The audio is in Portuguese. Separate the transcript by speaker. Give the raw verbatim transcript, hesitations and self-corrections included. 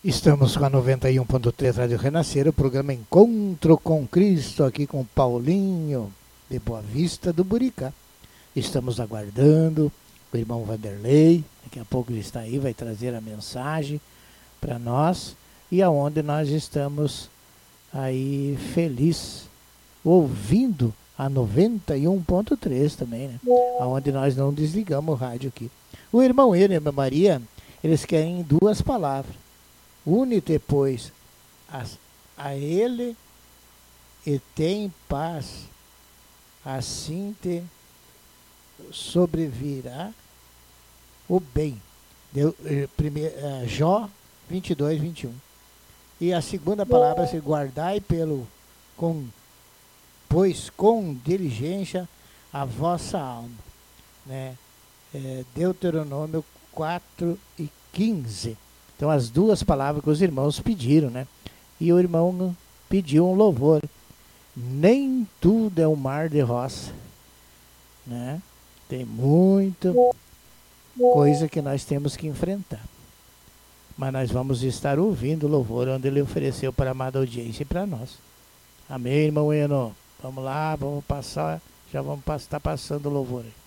Speaker 1: Estamos com a noventa e um ponto três Rádio Renascer, o programa Encontro com Cristo, aqui com Paulinho, de Boa Vista do Buricá. Estamos aguardando o irmão Vanderlei, daqui a pouco ele está aí, vai trazer a mensagem para nós, e aonde nós estamos aí feliz, ouvindo a noventa e um ponto três também, né? Aonde nós não desligamos o rádio aqui. O irmão e a irmã Maria, eles querem duas palavras. Une-te, pois, a, a ele e tem paz, assim te sobrevirá o bem. Deu, primeiro, Jó vinte e dois, vinte e um. E a segunda palavra é guardai pelo, com, pois com diligência a vossa alma. Né? É, Deuteronômio quatro e quinze. Então, as duas palavras que os irmãos pediram, né? E o irmão pediu um louvor. Nem tudo é um mar de roça, né? Tem muita coisa que nós temos que enfrentar. Mas nós vamos estar ouvindo o louvor onde ele ofereceu para a amada audiência e para nós. Amém, irmão Eno? Vamos lá, vamos passar, já vamos estar passando o louvor aí.